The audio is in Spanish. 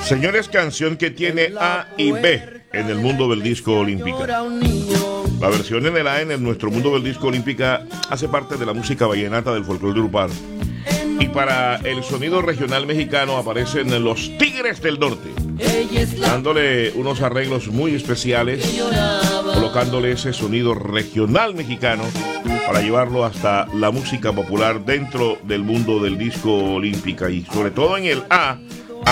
Señores, canción que tiene A y B en el mundo del disco olímpica. La versión en el A en nuestro mundo del disco olímpica hace parte de la música vallenata del folclore urbano. Y para el sonido regional mexicano aparecen los Tigres del Norte, dándole unos arreglos muy especiales, colocándole ese sonido regional mexicano para llevarlo hasta la música popular dentro del mundo del disco olímpica. Y sobre todo en el A